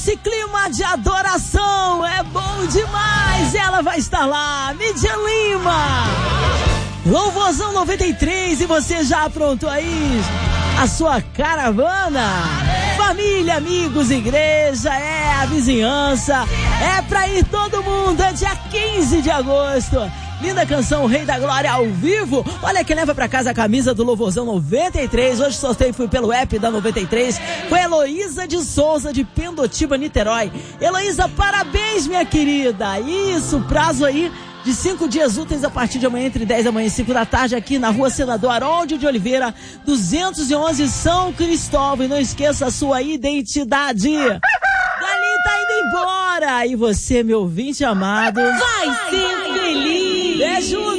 esse clima de adoração é bom demais. Ela vai estar lá, Mídia Lima. Louvorzão 93, e você já aprontou aí a sua caravana? Família, amigos, igreja, a vizinhança, é pra ir todo mundo, é dia 15 de agosto. Linda canção, Rei da Glória ao vivo. Olha quem leva pra casa a camisa do Louvorzão 93. Hoje o sorteio foi pelo app da 93 com a Heloísa de Souza, de Pendotiba, Niterói. Heloísa, parabéns, minha querida. Isso, prazo aí de 5 dias úteis a partir de amanhã, entre 10 da manhã e 5 da tarde, aqui na rua Senador Haroldo de Oliveira, 211, São Cristóvão. E não esqueça a sua identidade. Dali tá indo embora. E você, meu ouvinte amado, vai ser feliz. Beijo.